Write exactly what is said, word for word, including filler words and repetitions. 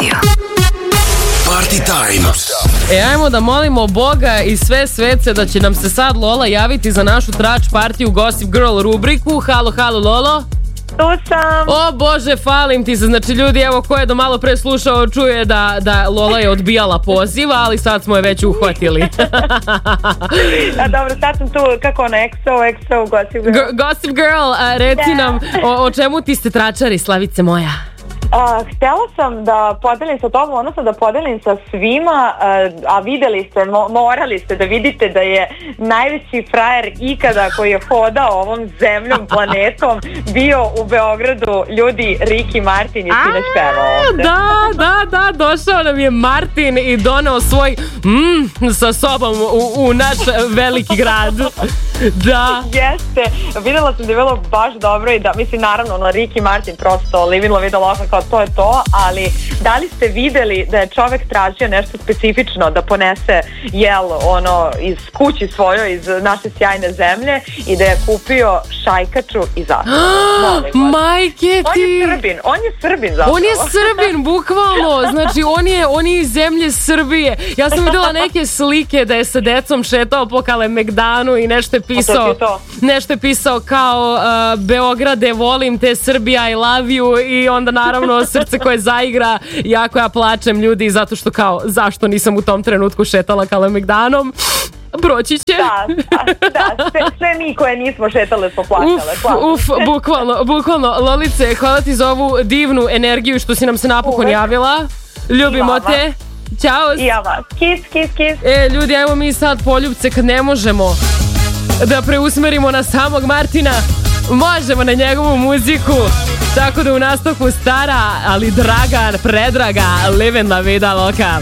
Radio. Party time. E, ajmo da molimo Boga i sve svece da će nam se sad Lola javiti za našu trač partiju Gossip Girl rubriku. Halo, halo Lolo. Tu sam. O Bože, falim ti se. Znači ljudi, evo ko je do malo pre slušao čuje da, da Lola je odbijala poziv, ali sad smo je već uhvatili. A dobro, sad sam tu kako ono, X O, X O, Gossip Girl. G- Gossip Girl, a, reci Da. nam o, o čemu ti ste tračari, Slavice moja? A, htjela sam da podelim sa tobom, odnosno da podelim sa svima, a, a vidjeli ste, mo, morali ste da vidite da je najveći frajer ikada koji je hodao ovom zemljom, planetom, bio u Beogradu. Ljudi, Ricky Martin je sinoć pevao ovde. Da, da, da, došao nam je Martin i doneo svoj mm, sa sobom u, u naš veliki grad. Da. Jeste, vidjela sam da je bilo baš dobro i da, mislim, naravno, ono, Ricky Martin prosto living la vida loca, kao to je to, ali da li ste vidjeli da je čovek tražio nešto specifično da ponese, jel, ono, iz kući svojoj, iz naše sjajne zemlje i da je kupio šajkaču i zastavu? Majke On ti! je Srbin, on je Srbin zapravo. On je Srbin, bukvalno. Znači, on je, on je iz zemlje Srbije. Ja sam vidjela neke slike da je sa decom šetao po Kalemegdanu i nešto je pisao, to to. nešto je pisao kao uh, Beograde, volim te, Srbija, I love you, i onda naravno srce koje zaigra, jako ja plačem ljudi zato što kao, zašto nisam u tom trenutku šetala Kalemegdanom. Proći će. Da, da, da, sve, sve mi koje nismo šetale smo plaćale. Uf, uf, bukvalno, bukvalno. Lolice, hvala ti za ovu divnu energiju što si nam se napokon Uvek. javila. Ljubimo te. Ćao. I ja vas. Kis, kis, kis. E, ljudi, ajmo mi sad poljubce kad ne možemo da preusmerimo na samog Martina. Možemo na njegovu muziku. Tako da u nastavku stara, ali draga, predraga, living la vida loca.